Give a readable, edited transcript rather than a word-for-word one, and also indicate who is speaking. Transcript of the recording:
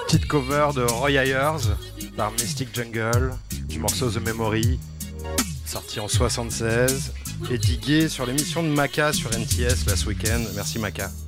Speaker 1: Petite cover de Roy Ayers par Mystic Jungle, du morceau The Memory, sorti en 76, et digué sur l'émission de Maca sur NTS là ce week-end. Merci Maca.